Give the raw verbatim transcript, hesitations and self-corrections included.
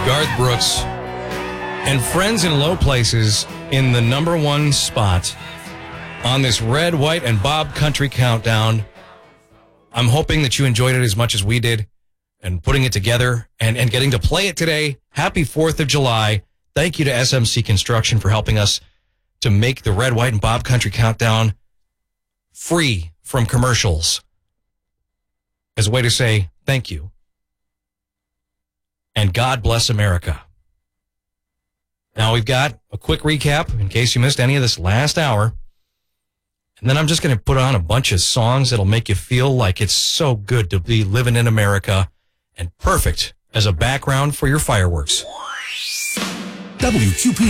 Garth Brooks and Friends in Low Places in the number one spot on this Red, White, and Bob Country Countdown. I'm hoping that you enjoyed it as much as we did and putting it together and, and getting to play it today. Happy fourth of July. Thank you to S M C Construction for helping us to make the Red, White, and Bob Country Countdown free from commercials as a way to say thank you. And God bless America. Now we've got a quick recap in case you missed any of this last hour. And then I'm just going to put on a bunch of songs that'll make you feel like it's so good to be living in America and perfect as a background for your fireworks. W Q P